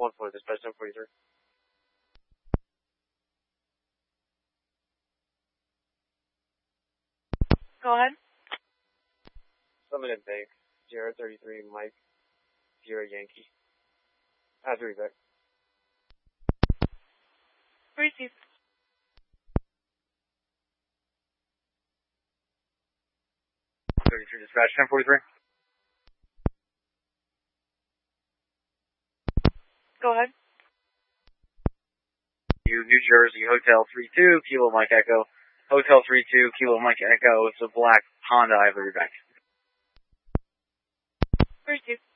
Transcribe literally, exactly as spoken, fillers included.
one four, dispatch ten forty-three. Go ahead. Summit and Bank, Sierra thirty-three, Mike, Sierra Yankee. Ah, three back. Receive. thirty-three, dispatch ten forty-three. Go ahead. You, New Jersey, Hotel three two, Kilo Mike Echo. Hotel three two, Kilo Mike Echo. It's a black Honda. I have a back. Receive.